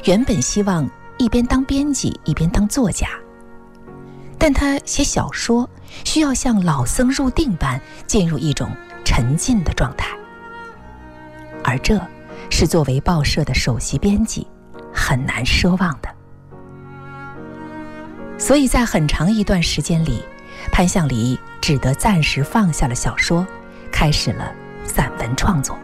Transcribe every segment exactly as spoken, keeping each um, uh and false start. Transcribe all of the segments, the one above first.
原本希望一边当编辑一边当作家，但他写小说需要像老僧入定般进入一种沉浸的状态，而这是作为报社的首席编辑很难奢望的。所以在很长一段时间里，潘向黎只得暂时放下了小说，开始了散文创作。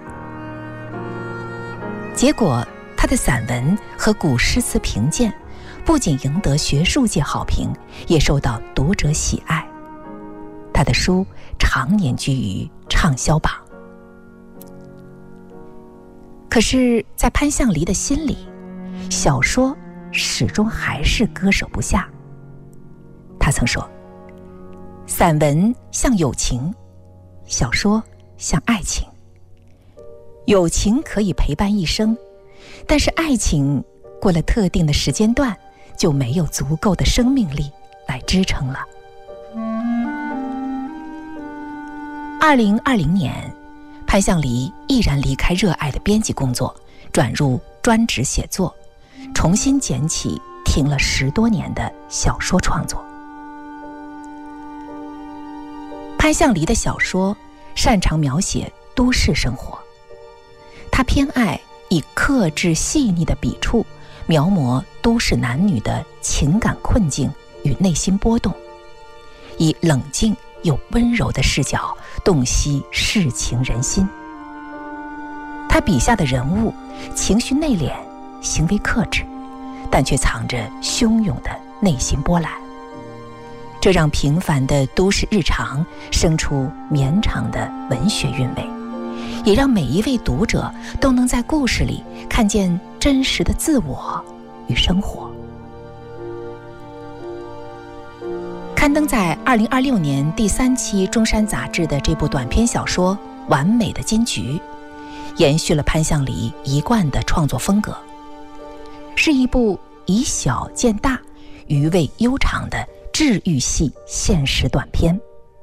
结果他的散文和古诗词评鉴不仅赢得学术界好评，也受到读者喜爱。他的书常年居于畅销榜。可是在潘向黎的心里，小说始终还是割舍不下。他曾说，散文像友情，小说像爱情。友情可以陪伴一生，但是爱情过了特定的时间段，就没有足够的生命力来支撑了。二零二零年，潘向黎毅然离开热爱的编辑工作，转入专职写作，重新捡起停了十多年的小说创作。潘向黎的小说擅长描写都市生活，他偏爱以克制细腻的笔触描摹都市男女的情感困境与内心波动，以冷静又温柔的视角洞悉世情人心。他笔下的人物情绪内敛，行为克制，但却藏着汹涌的内心波澜，这让平凡的都市日常生出绵长的文学韵味，也让每一位读者都能在故事里看见真实的自我与生活。刊登在二零二六年第三期中山杂志的这部短篇小说《完美的金桔》，延续了潘向黎一贯的创作风格，是一部以小见大、余味悠长的治愈系现实短篇。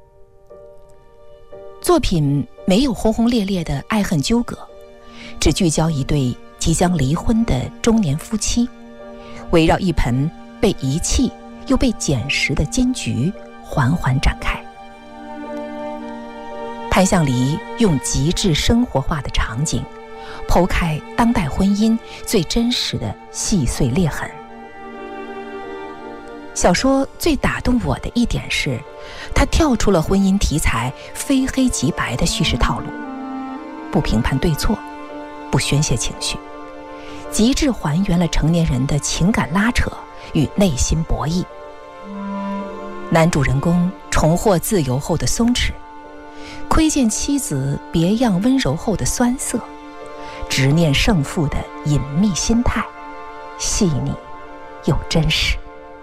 作品没有轰轰烈烈的爱恨纠葛，只聚焦一对即将离婚的中年夫妻，围绕一盆被遗弃又被捡拾的金桔缓缓展开。潘向黎用极致生活化的场景，剖开当代婚姻最真实的细碎裂痕。小说最打动我的一点是，它跳出了婚姻题材非黑即白的叙事套路，不评判对错，不宣泄情绪，极致还原了成年人的情感拉扯与内心博弈。男主人公重获自由后的松弛，窥见妻子别样温柔后的酸涩，执念胜负的隐秘心态，细腻又真实。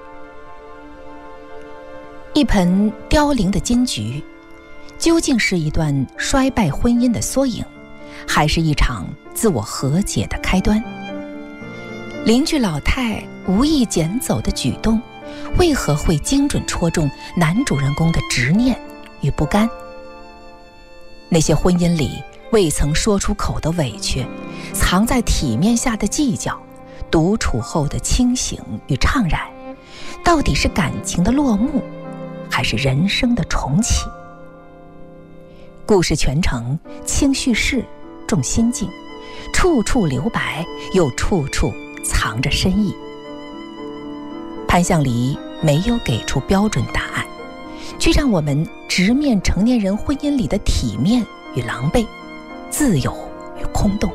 一盆凋零的金桔，究竟是一段衰败婚姻的缩影，还是一场自我和解的开端？邻居老太无意捡走的举动，为何会精准戳中男主人公的执念与不甘？那些婚姻里未曾说出口的委屈，藏在体面下的计较，独处后的清醒与怅然，到底是感情的落幕，还是人生的重启？故事全程轻叙事，重心境，处处留白，又处处藏着深意。潘向黎没有给出标准答案，却让我们直面成年人婚姻里的体面与狼狈，自由与空洞。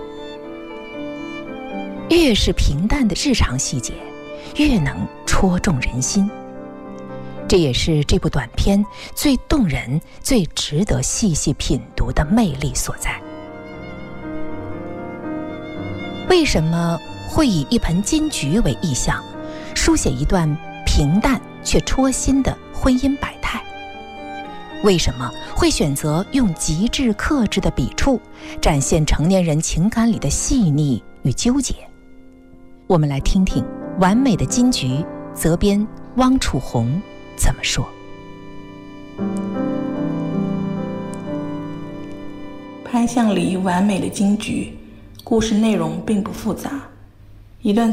越是平淡的日常细节，越能戳中人心。这也是这部短片最动人、最值得细细品读的魅力所在。为什么会以一盆金桔为意象，书写一段平淡却戳心的婚姻百态？为什么会选择用极致克制的笔触，展现成年人情感里的细腻与纠结？我们来听听《完美的金桔》责编汪楚红怎么说。 潘向黎《完美的金桔》故事内容并不复杂，一段